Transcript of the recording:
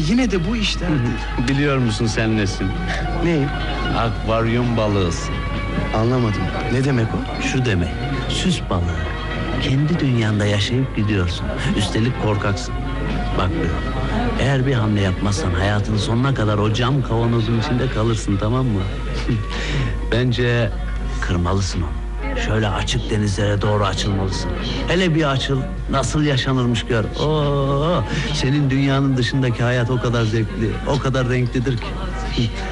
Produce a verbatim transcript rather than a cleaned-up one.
yine de bu işler... Biliyor musun sen nesin? Neyim? Akvaryum balığısın. Anlamadım. Ne demek o? Şu demek, süs balığı. Kendi dünyanda yaşayıp gidiyorsun. Üstelik korkaksın. Bak be, eğer bir hamle yapmazsan hayatın sonuna kadar o cam kavanozun içinde kalırsın, tamam mı? Bence kırmalısın onu. Şöyle açık denizlere doğru açılmalısın. Hele bir açıl, nasıl yaşanırmış gör. Oo, senin dünyanın dışındaki hayat o kadar zevkli, o kadar renklidir ki.